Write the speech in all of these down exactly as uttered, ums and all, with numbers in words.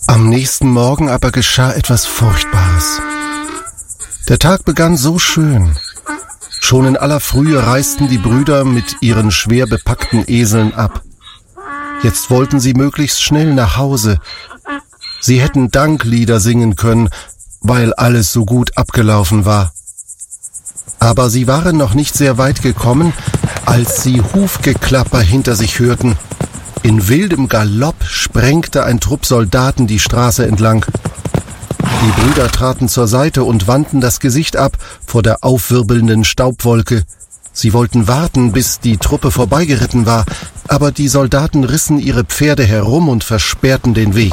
Am nächsten Morgen aber geschah etwas Furchtbares. Der Tag begann so schön. Schon in aller Frühe reisten die Brüder mit ihren schwer bepackten Eseln ab. Jetzt wollten sie möglichst schnell nach Hause. Sie hätten Danklieder singen können, weil alles so gut abgelaufen war. Aber sie waren noch nicht sehr weit gekommen, als sie Hufgeklapper hinter sich hörten. In wildem Galopp sprengte ein Trupp Soldaten die Straße entlang. Die Brüder traten zur Seite und wandten das Gesicht ab vor der aufwirbelnden Staubwolke. Sie wollten warten, bis die Truppe vorbeigeritten war, aber die Soldaten rissen ihre Pferde herum und versperrten den Weg.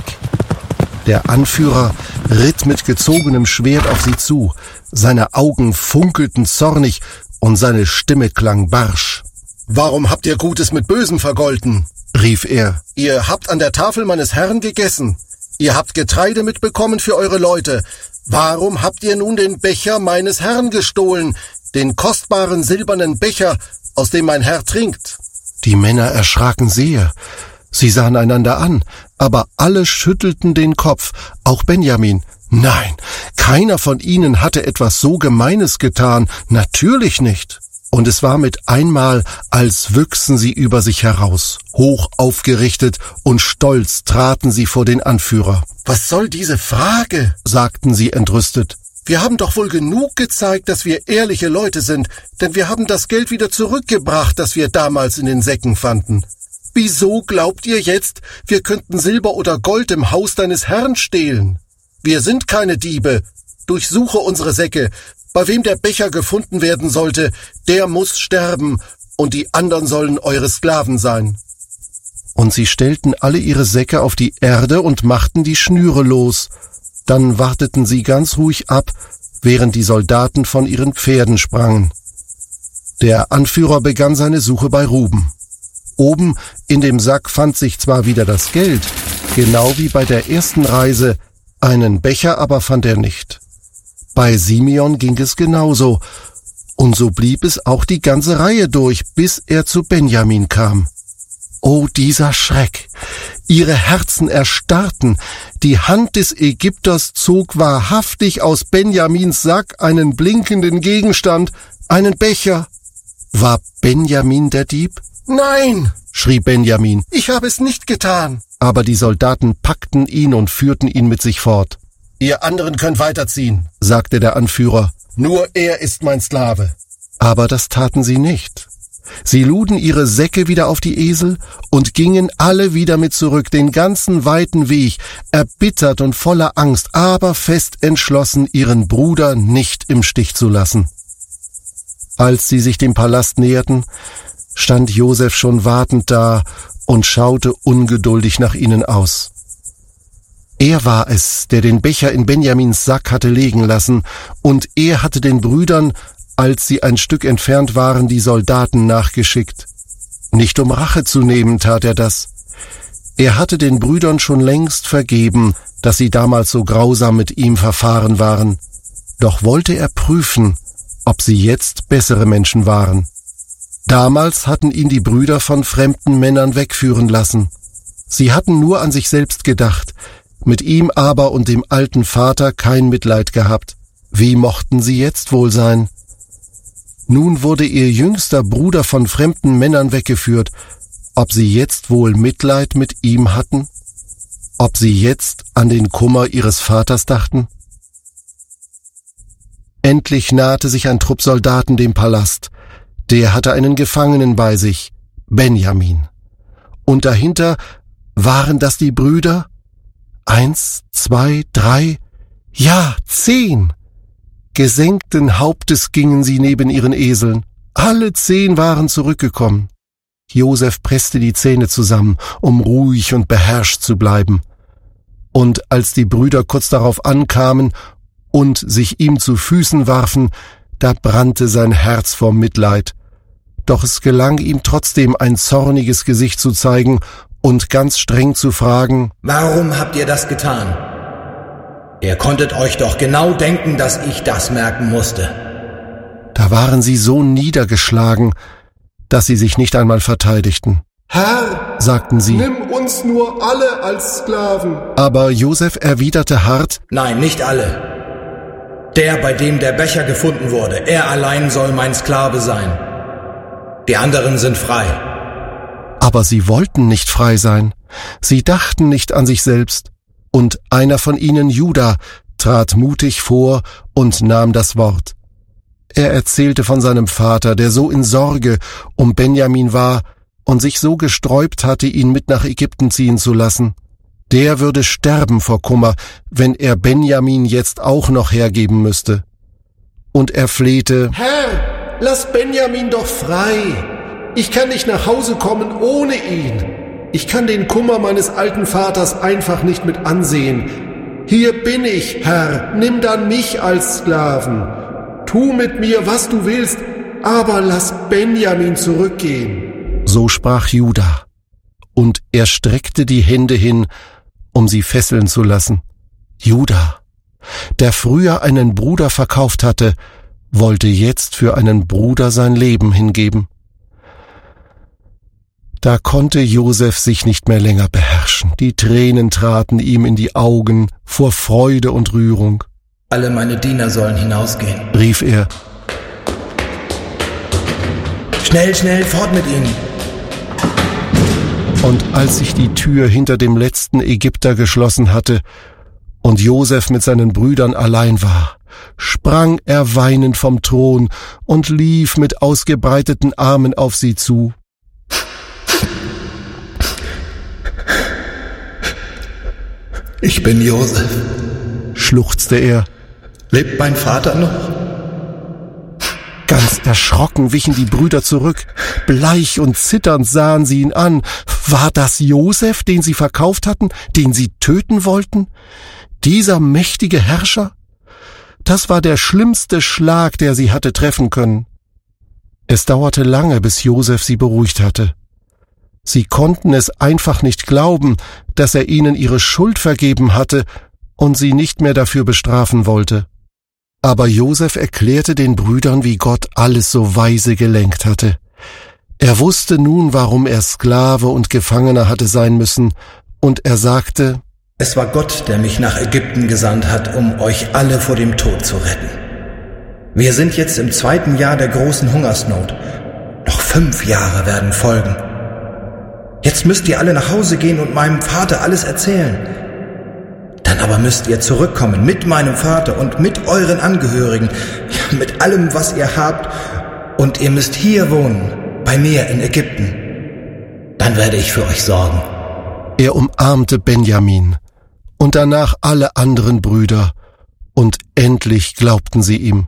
Der Anführer ritt mit gezogenem Schwert auf sie zu. Seine Augen funkelten zornig und seine Stimme klang barsch. »Warum habt ihr Gutes mit Bösem vergolten?« rief er. »Ihr habt an der Tafel meines Herrn gegessen. Ihr habt Getreide mitbekommen für eure Leute. Warum habt ihr nun den Becher meines Herrn gestohlen, den kostbaren silbernen Becher, aus dem mein Herr trinkt?« Die Männer erschraken sehr. Sie sahen einander an, aber alle schüttelten den Kopf, auch Benjamin. Nein, keiner von ihnen hatte etwas so Gemeines getan, natürlich nicht. Und es war mit einmal, als wüchsen sie über sich heraus. Hoch aufgerichtet und stolz traten sie vor den Anführer. »Was soll diese Frage?« sagten sie entrüstet. »Wir haben doch wohl genug gezeigt, dass wir ehrliche Leute sind, denn wir haben das Geld wieder zurückgebracht, das wir damals in den Säcken fanden. Wieso glaubt ihr jetzt, wir könnten Silber oder Gold im Haus deines Herrn stehlen? Wir sind keine Diebe. Durchsuche unsere Säcke. Bei wem der Becher gefunden werden sollte, der muss sterben, und die anderen sollen eure Sklaven sein.« Und sie stellten alle ihre Säcke auf die Erde und machten die Schnüre los. Dann warteten sie ganz ruhig ab, während die Soldaten von ihren Pferden sprangen. Der Anführer begann seine Suche bei Ruben. Oben in dem Sack fand sich zwar wieder das Geld, genau wie bei der ersten Reise, einen Becher aber fand er nicht. Bei Simeon ging es genauso, und so blieb es auch die ganze Reihe durch, bis er zu Benjamin kam. Oh, dieser Schreck! Ihre Herzen erstarrten. Die Hand des Ägypters zog wahrhaftig aus Benjamins Sack einen blinkenden Gegenstand, einen Becher. War Benjamin der Dieb? »Nein«, schrie Benjamin, »ich habe es nicht getan.« Aber die Soldaten packten ihn und führten ihn mit sich fort. »Ihr anderen könnt weiterziehen«, sagte der Anführer, »nur er ist mein Sklave.« Aber das taten sie nicht. Sie luden ihre Säcke wieder auf die Esel und gingen alle wieder mit zurück, den ganzen weiten Weg, erbittert und voller Angst, aber fest entschlossen, ihren Bruder nicht im Stich zu lassen. Als sie sich dem Palast näherten, stand Josef schon wartend da und schaute ungeduldig nach ihnen aus. Er war es, der den Becher in Benjamins Sack hatte legen lassen, und er hatte den Brüdern, als sie ein Stück entfernt waren, die Soldaten nachgeschickt. Nicht um Rache zu nehmen, tat er das. Er hatte den Brüdern schon längst vergeben, dass sie damals so grausam mit ihm verfahren waren. Doch wollte er prüfen, ob sie jetzt bessere Menschen waren. Damals hatten ihn die Brüder von fremden Männern wegführen lassen. Sie hatten nur an sich selbst gedacht, mit ihm aber und dem alten Vater kein Mitleid gehabt. Wie mochten sie jetzt wohl sein? Nun wurde ihr jüngster Bruder von fremden Männern weggeführt. Ob sie jetzt wohl Mitleid mit ihm hatten? Ob sie jetzt an den Kummer ihres Vaters dachten? Endlich nahte sich ein Trupp Soldaten dem Palast. Der hatte einen Gefangenen bei sich, Benjamin. Und dahinter waren das die Brüder? Eins, zwei, drei, ja, zehn. Gesenkten Hauptes gingen sie neben ihren Eseln. Alle zehn waren zurückgekommen. Josef presste die Zähne zusammen, um ruhig und beherrscht zu bleiben. Und als die Brüder kurz darauf ankamen und sich ihm zu Füßen warfen, da brannte sein Herz vor Mitleid. Doch es gelang ihm trotzdem, ein zorniges Gesicht zu zeigen und ganz streng zu fragen: »Warum habt ihr das getan? Ihr konntet euch doch genau denken, dass ich das merken musste.« Da waren sie so niedergeschlagen, dass sie sich nicht einmal verteidigten. Herr, sagten sie, nimm uns nur alle als Sklaven. Aber Josef erwiderte hart, nein, nicht alle. Der, bei dem der Becher gefunden wurde, er allein soll mein Sklave sein. Die anderen sind frei. Aber sie wollten nicht frei sein. Sie dachten nicht an sich selbst. Und einer von ihnen, Juda, trat mutig vor und nahm das Wort. Er erzählte von seinem Vater, der so in Sorge um Benjamin war und sich so gesträubt hatte, ihn mit nach Ägypten ziehen zu lassen. Der würde sterben vor Kummer, wenn er Benjamin jetzt auch noch hergeben müsste. Und er flehte, Herr, lass Benjamin doch frei. Ich kann nicht nach Hause kommen ohne ihn. Ich kann den Kummer meines alten Vaters einfach nicht mit ansehen. Hier bin ich, Herr, nimm dann mich als Sklaven. Tu mit mir, was du willst, aber lass Benjamin zurückgehen. So sprach Juda, und er streckte die Hände hin, um sie fesseln zu lassen. Juda, der früher einen Bruder verkauft hatte, wollte jetzt für einen Bruder sein Leben hingeben. Da konnte Josef sich nicht mehr länger beherrschen. Die Tränen traten ihm in die Augen vor Freude und Rührung. Alle meine Diener sollen hinausgehen, rief er. Schnell, schnell, fort mit ihnen. Und als sich die Tür hinter dem letzten Ägypter geschlossen hatte und Josef mit seinen Brüdern allein war, sprang er weinend vom Thron und lief mit ausgebreiteten Armen auf sie zu. Ich bin Josef, schluchzte er. Lebt mein Vater noch? Ganz erschrocken wichen die Brüder zurück. Bleich und zitternd sahen sie ihn an. War das Josef, den sie verkauft hatten, den sie töten wollten? Dieser mächtige Herrscher? Das war der schlimmste Schlag, der sie hatte treffen können. Es dauerte lange, bis Josef sie beruhigt hatte. Sie konnten es einfach nicht glauben, dass er ihnen ihre Schuld vergeben hatte und sie nicht mehr dafür bestrafen wollte. Aber Josef erklärte den Brüdern, wie Gott alles so weise gelenkt hatte. Er wusste nun, warum er Sklave und Gefangener hatte sein müssen, und er sagte, es war Gott, der mich nach Ägypten gesandt hat, um euch alle vor dem Tod zu retten. Wir sind jetzt im zweiten Jahr der großen Hungersnot. Noch fünf Jahre werden folgen. Jetzt müsst ihr alle nach Hause gehen und meinem Vater alles erzählen. Dann aber müsst ihr zurückkommen mit meinem Vater und mit euren Angehörigen, mit allem, was ihr habt, und ihr müsst hier wohnen, bei mir in Ägypten. Dann werde ich für euch sorgen. Er umarmte Benjamin und danach alle anderen Brüder, und endlich glaubten sie ihm.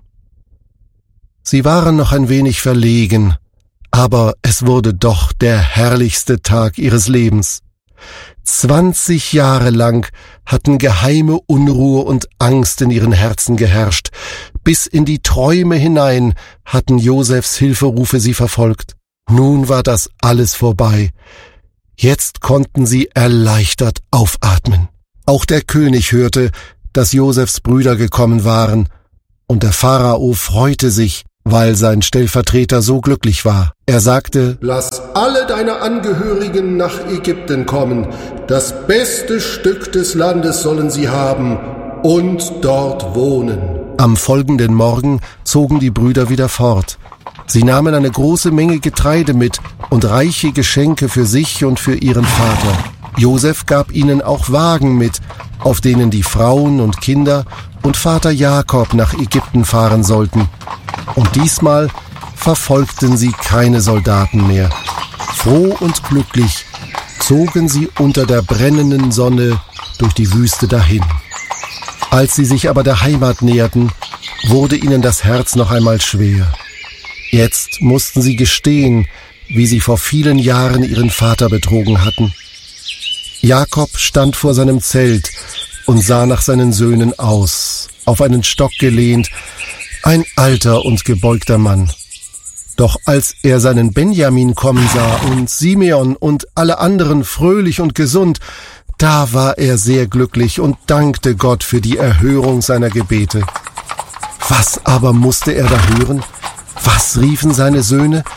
Sie waren noch ein wenig verlegen, aber es wurde doch der herrlichste Tag ihres Lebens. Zwanzig Jahre lang hatten geheime Unruhe und Angst in ihren Herzen geherrscht. Bis in die Träume hinein hatten Josefs Hilferufe sie verfolgt. Nun war das alles vorbei. Jetzt konnten sie erleichtert aufatmen. Auch der König hörte, dass Josefs Brüder gekommen waren, und der Pharao freute sich, weil sein Stellvertreter so glücklich war. Er sagte, lass alle deine Angehörigen nach Ägypten kommen. Das beste Stück des Landes sollen sie haben und dort wohnen. Am folgenden Morgen zogen die Brüder wieder fort. Sie nahmen eine große Menge Getreide mit und reiche Geschenke für sich und für ihren Vater. Josef gab ihnen auch Wagen mit, auf denen die Frauen und Kinder und Vater Jakob nach Ägypten fahren sollten. Und diesmal verfolgten sie keine Soldaten mehr. Froh und glücklich zogen sie unter der brennenden Sonne durch die Wüste dahin. Als sie sich aber der Heimat näherten, wurde ihnen das Herz noch einmal schwer. Jetzt mussten sie gestehen, wie sie vor vielen Jahren ihren Vater betrogen hatten. Jakob stand vor seinem Zelt und sah nach seinen Söhnen aus, auf einen Stock gelehnt, ein alter und gebeugter Mann. Doch als er seinen Benjamin kommen sah und Simeon und alle anderen fröhlich und gesund, da war er sehr glücklich und dankte Gott für die Erhörung seiner Gebete. Was aber musste er da hören? Was riefen seine Söhne?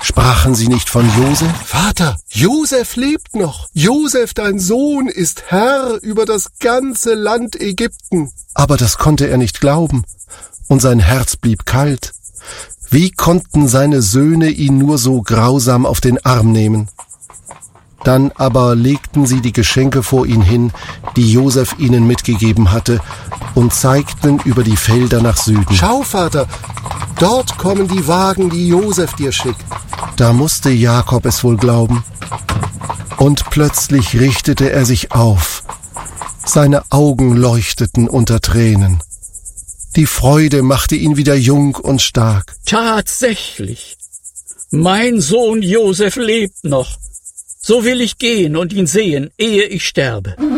Sprachen sie nicht von Josef? Vater, Josef lebt noch. Josef, dein Sohn, ist Herr über das ganze Land Ägypten. Aber das konnte er nicht glauben, und sein Herz blieb kalt. Wie konnten seine Söhne ihn nur so grausam auf den Arm nehmen? Dann aber legten sie die Geschenke vor ihn hin, die Josef ihnen mitgegeben hatte, und zeigten über die Felder nach Süden. Schau, Vater, dort kommen die Wagen, die Josef dir schickt. Da musste Jakob es wohl glauben. Und plötzlich richtete er sich auf. Seine Augen leuchteten unter Tränen. Die Freude machte ihn wieder jung und stark. Tatsächlich, mein Sohn Josef lebt noch. So will ich gehen und ihn sehen, ehe ich sterbe.